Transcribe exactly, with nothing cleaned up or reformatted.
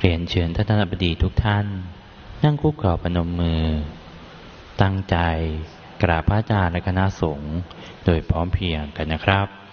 รียนเชิญท่านอธิบดีทุกท่านนั่งคุกเข่าพนมมือตั้งใจกราบพระอาจารย์และคณะสงฆ์โดยพร้อมเพรียงกันนะครับ